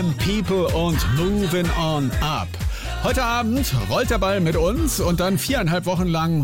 People und Moving On Up. Heute Abend rollt der Ball mit uns und dann 4,5 Wochen lang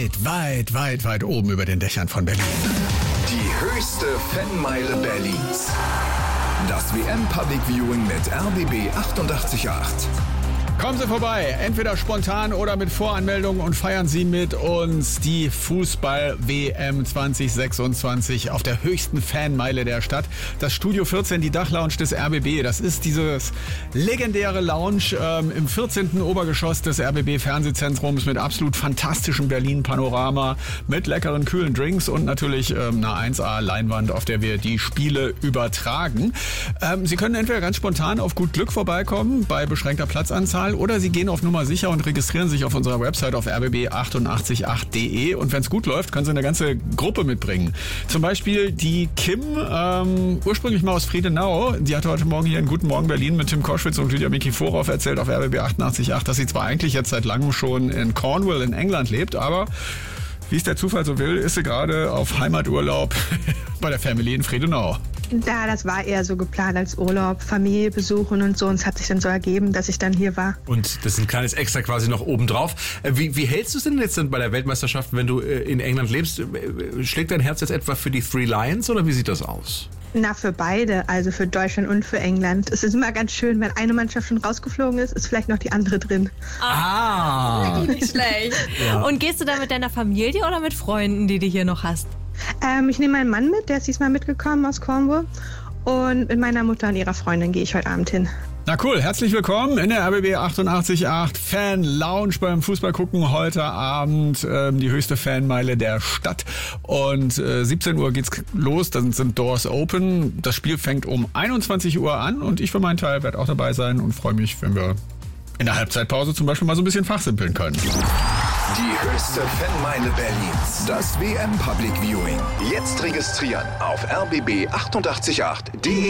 weit oben über den Dächern von Berlin. Die höchste Fanmeile Berlins. Das WM Public Viewing mit RBB 88.8. Kommen Sie vorbei, entweder spontan oder mit Voranmeldung und feiern Sie mit uns die Fußball-WM 2026 auf der höchsten Fanmeile der Stadt. Das Studio 14, die Dachlounge des RBB, das ist dieses legendäre Lounge im 14. Obergeschoss des RBB-Fernsehzentrums mit absolut fantastischem Berlin-Panorama, mit leckeren, kühlen Drinks und natürlich einer 1A-Leinwand, auf der wir die Spiele übertragen. Sie können entweder ganz spontan auf gut Glück vorbeikommen, bei beschränkter Platzanzahl, oder Sie gehen auf Nummer sicher und registrieren sich auf unserer Website auf rbb888.de und wenn es gut läuft, können Sie eine ganze Gruppe mitbringen. Zum Beispiel die Kim, ursprünglich mal aus Friedenau, die hatte heute Morgen hier in Guten Morgen Berlin mit Tim Koschwitz und Lydia Mikiforov erzählt auf rbb888, dass sie zwar eigentlich jetzt seit langem schon in Cornwall in England lebt, aber wie es der Zufall so will, ist sie gerade auf Heimaturlaub bei der Family in Friedenau. Ja, das war eher so geplant als Urlaub, Familie besuchen und so. Und es hat sich dann so ergeben, dass ich dann hier war. Und das ist ein kleines Extra quasi noch obendrauf. Wie hältst du es denn jetzt bei der Weltmeisterschaft, wenn du in England lebst? Schlägt dein Herz jetzt etwa für die Three Lions oder wie sieht das aus? Na, für beide, also für Deutschland und für England. Es ist immer ganz schön, wenn eine Mannschaft schon rausgeflogen ist, ist vielleicht noch die andere drin. Nicht schlecht. Ja. Und gehst du da mit deiner Familie oder mit Freunden, die du hier noch hast? Ich nehme meinen Mann mit, der ist diesmal mitgekommen aus Cornwall. Und mit meiner Mutter und ihrer Freundin gehe ich heute Abend hin. Na cool, herzlich willkommen in der RBB 88.8 Fan Lounge beim Fußball gucken. Heute Abend die höchste Fanmeile der Stadt. Und 17 Uhr geht's los, dann sind Doors open. Das Spiel fängt um 21 Uhr an und ich für meinen Teil werde auch dabei sein und freue mich, wenn wir in der Halbzeitpause zum Beispiel mal so ein bisschen fachsimpeln können. Die höchste Fanmeile Berlins. Das WM Public Viewing. Jetzt registrieren auf rbb888.de.